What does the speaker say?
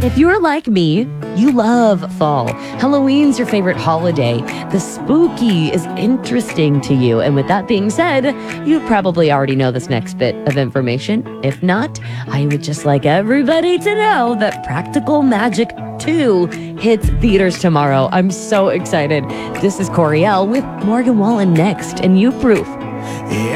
If you're like me, you love fall. Halloween's your favorite holiday. The spooky is interesting to you. And with that being said, you probably already know this next bit of information. If not, I would just like everybody to know that Practical Magic 2 hits theaters tomorrow. I'm so excited. This is Coriel with Morgan Wallen next, and You Proof.